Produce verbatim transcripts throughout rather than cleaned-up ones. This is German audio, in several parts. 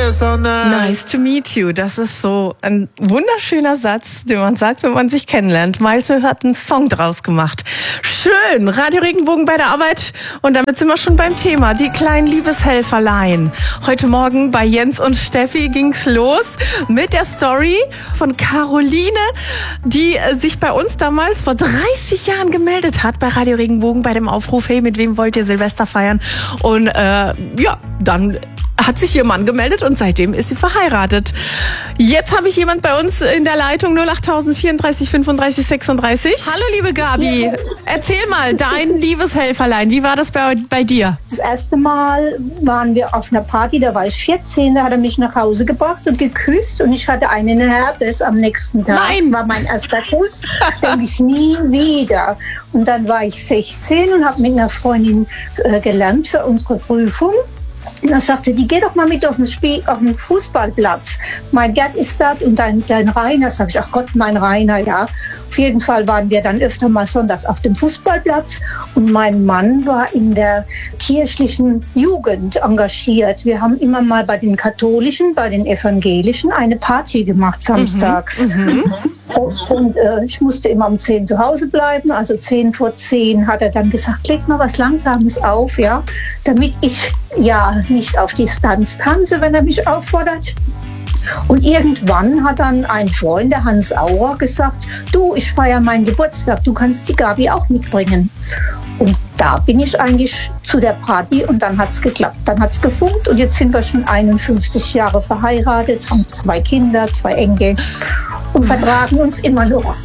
feels so nice. Nice to meet you. Das ist so ein wunderschöner Satz, den man sagt, wenn man sich kennenlernt. Miles Smith hat einen Song draus gemacht. Schön. Radio Regenbogen bei der Arbeit. Und damit sind wir schon beim Thema. Die kleinen Liebeshelferlein. Heute Morgen bei Jens und Steffi ging's los mit der Story von Caroline, die sich bei uns damals vor dreißig Jahren gemeldet hat bei Radio Regenbogen bei dem Aufruf, hey, mit wem wollt ihr Silvester feiern? Und äh, ja, dann hat sich ihr Mann gemeldet und seitdem ist sie verheiratet. Jetzt habe ich jemand bei uns in der Leitung, null acht vierunddreißig fünfunddreißig sechsunddreißig. Hallo liebe Gabi, erzähl mal, dein Liebeshelferlein, wie war das bei, bei dir? Das erste Mal waren wir auf einer Party, da war ich vierzehn, da hat er mich nach Hause gebracht und geküsst und ich hatte einen Herpes am nächsten Tag. Nein. Das war mein erster Kuss, denke ich nie wieder. Und dann war ich sechzehn und habe mit einer Freundin äh, gelernt für unsere Prüfung. Und dann sagte die, geh doch mal mit auf den, Spiel, auf den Fußballplatz. Mein Gerd ist das und dein, dein Rainer. Sag ich, ach Gott, mein Rainer, ja. Auf jeden Fall waren wir dann öfter mal sonntags auf dem Fußballplatz. Und mein Mann war in der kirchlichen Jugend engagiert. Wir haben immer mal bei den Katholischen, bei den Evangelischen eine Party gemacht samstags. Mhm. Und äh, ich musste immer um zehn zu Hause bleiben. Also zehn vor zehn hat er dann gesagt, leg mal was Langsames auf, ja, damit ich ja nicht auf Distanz tanze, wenn er mich auffordert. Und irgendwann hat dann ein Freund, der Hans Auer, gesagt, du, ich feiere meinen Geburtstag, du kannst die Gabi auch mitbringen. Und da bin ich eigentlich zu der Party und dann hat es geklappt. Dann hat es gefunkt und jetzt sind wir schon einundfünfzig Jahre verheiratet, haben zwei Kinder, zwei Enkel und vertragen uns immer noch.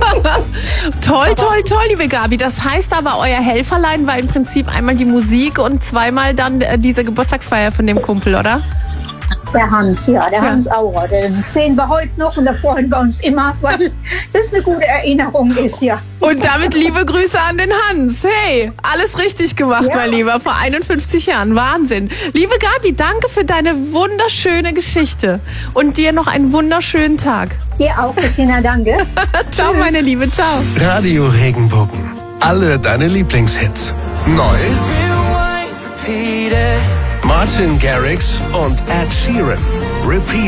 Toll, toll, toll, liebe Gabi. Das heißt aber, euer Helferlein war im Prinzip einmal die Musik und zweimal dann äh, diese Geburtstagsfeier von dem Kumpel, oder? Der Hans, ja, der ja. Hans Auer, den sehen wir heute noch und da freuen wir uns immer, weil das eine gute Erinnerung ist, ja. Und damit liebe Grüße an den Hans. Hey, alles richtig gemacht, Ja. mein Lieber, vor einundfünfzig Jahren. Wahnsinn. Liebe Gabi, danke für deine wunderschöne Geschichte und dir noch einen wunderschönen Tag. Dir auch, Christina, danke. Ciao, Tschüss. meine Liebe, ciao. Radio Regenbogen. Alle deine Lieblingshits. Neu. Martin Garrix und Ed Sheeran. Repeat.